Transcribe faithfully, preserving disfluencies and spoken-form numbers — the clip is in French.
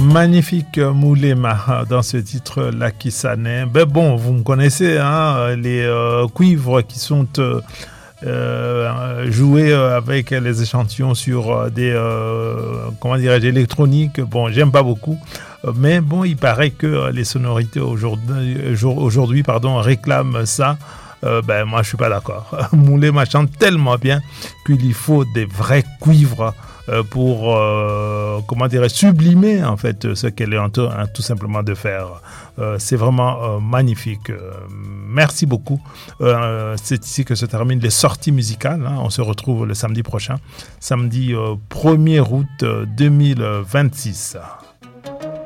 Magnifique Moulema dans ce titre Lucky Sané. Ben bon, vous me connaissez, hein, les euh, cuivres qui sont euh, euh, joués avec les échantillons sur des euh, comment dirais-je électroniques. Bon, j'aime pas beaucoup, mais bon, il paraît que les sonorités aujourd'hui, aujourd'hui pardon, réclament ça. Euh, ben moi, je suis pas d'accord. Moulema chante tellement bien qu'il faut des vrais cuivres pour euh, comment dirais sublimer en fait ce qu'elle est en train hein, tout simplement de faire. Euh, c'est vraiment euh, magnifique. Euh, merci beaucoup. Euh, c'est ici que se terminent les sorties musicales. Hein. On se retrouve le samedi prochain, samedi euh, premier août deux mille vingt-six.